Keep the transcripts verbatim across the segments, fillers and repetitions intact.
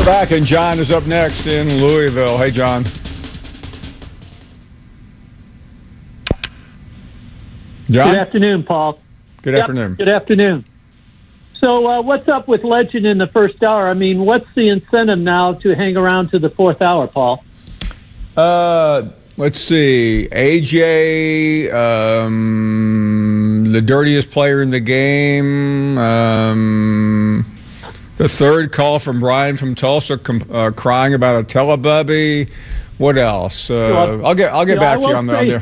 Back, and John is up next in Louisville. Hey, John. John? Good afternoon, Paul. Good yep, afternoon. Good afternoon. So uh, what's up with Legend in the first hour? I mean, what's the incentive now to hang around to the fourth hour, Paul? Uh, let's see. A J, um, the dirtiest player in the game. Um... The third call from Brian from Tulsa, uh, crying about a Telebubby. What else? Uh, I'll get I'll get you know, back to you on say, that.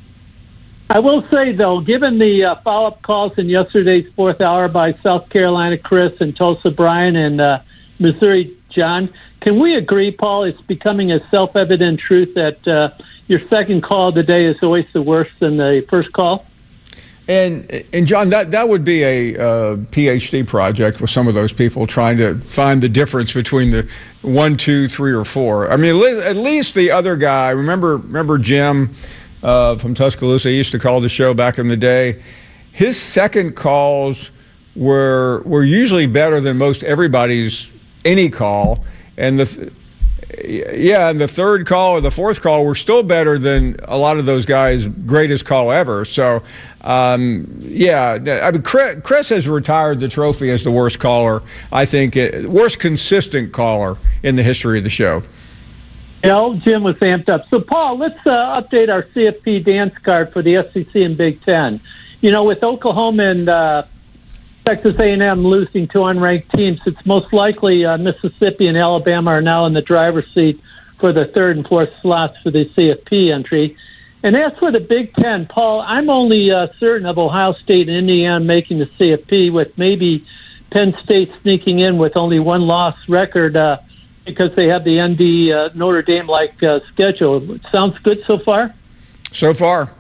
I will say though, given the uh, follow-up calls in yesterday's fourth hour by South Carolina Chris and Tulsa Brian and uh, Missouri John, can we agree, Paul? It's becoming a self-evident truth that uh, your second call of the day is always the worse than the first call. And, and John, that, that would be a uh, PhD project with some of those people trying to find the difference between the one, two, three, or four. I mean, at least the other guy, remember remember Jim uh, from Tuscaloosa, he used to call the show back in the day. His second calls were were usually better than most everybody's any call. And the Yeah, and the third call or the fourth call were still better than a lot of those guys' greatest call ever. So, um, yeah, I mean, Chris, Chris has retired the trophy as the worst caller, I think, it, worst consistent caller in the history of the show. Yeah, old Jim was amped up. So, Paul, let's uh, update our C F P dance card for the S E C and Big Ten. You know, with Oklahoma and uh, Texas A and M losing to unranked teams, it's most likely uh, Mississippi and Alabama are now in the driver's seat for the third and fourth slots for the C F P entry. And as for the Big Ten, Paul, I'm only uh, certain of Ohio State and Indiana making the C F P, with maybe Penn State sneaking in with only one loss record uh, because they have the N D uh, Notre Dame-like uh, schedule. Sounds good so far? So far.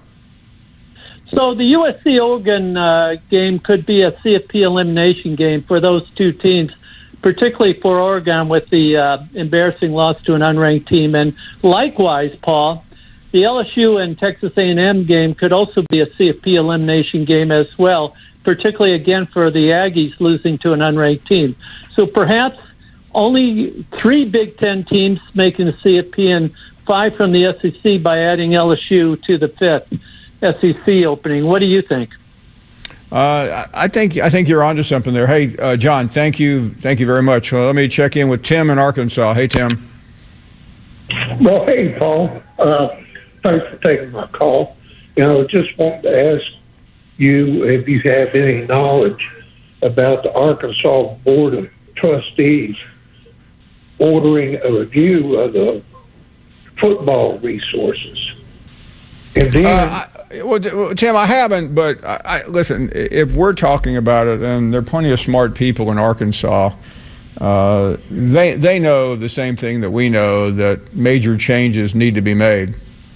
So the U S C Oregon uh, game could be a C F P elimination game for those two teams, particularly for Oregon with the uh, embarrassing loss to an unranked team. And likewise, Paul, the L S U and Texas A and M game could also be a C F P elimination game as well, particularly again for the Aggies losing to an unranked team. So perhaps only three Big Ten teams making the C F P and five from the S E C by adding L S U to the fifth S E C opening. What do you think? Uh, I think I think you're onto something there. Hey, uh, John, thank you, thank you very much. Well, let me check in with Tim in Arkansas. Hey, Tim. Well, hey, Paul. Uh, thanks for taking my call. You know, just wanted to ask you if you have any knowledge about the Arkansas Board of Trustees ordering a review of the football resources. And then, uh, I, well, Tim, I haven't, but I, I, listen, if we're talking about it, and there are plenty of smart people in Arkansas, uh, they they know the same thing that we know, that major changes need to be made.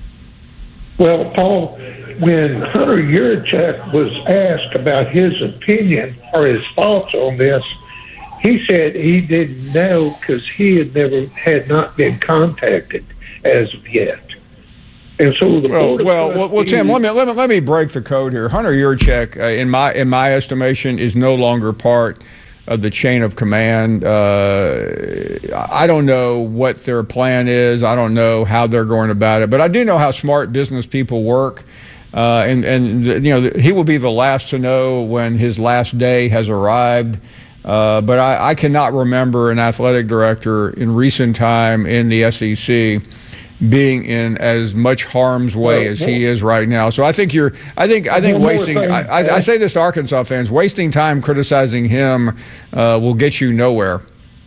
Well, Paul, when Hunter Yurachek was asked about his opinion or his thoughts on this, he said he didn't know because he had never had not been contacted as of yet. And so the well, Board well, of well, well, Tim, let me let me let me break the code here. Hunter Yurachek, uh, in my in my estimation, is no longer part of the chain of command. Uh, I don't know what their plan is. I don't know how they're going about it, but I do know how smart business people work. Uh, and and you know, he will be the last to know when his last day has arrived. Uh, but I, I cannot remember an athletic director in recent time in the S E C being in as much harm's way as he is right now. So I think you're, I think, I think wasting, I, I, I say this to Arkansas fans, wasting time criticizing him uh, will get you nowhere.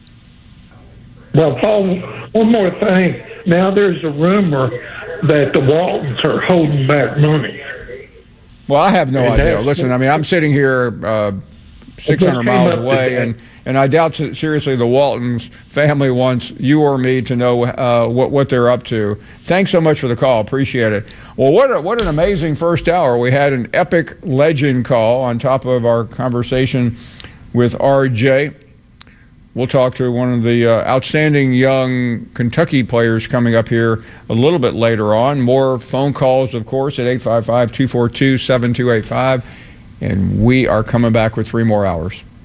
Well, Paul, one more thing. Now there's a rumor that the Waltons are holding back money. Well, I have no and idea. Listen, I mean, I'm sitting here uh, six hundred miles away, and, and I doubt seriously the Waltons family wants you or me to know uh, what, what they're up to. Thanks so much for the call. Appreciate it. Well, what a, what an amazing first hour. We had an epic legend call on top of our conversation with R J. We'll talk to one of the uh, outstanding young Kentucky players coming up here a little bit later on. More phone calls, of course, at eight five five, two four two, seven two eight five. And we are coming back with three more hours.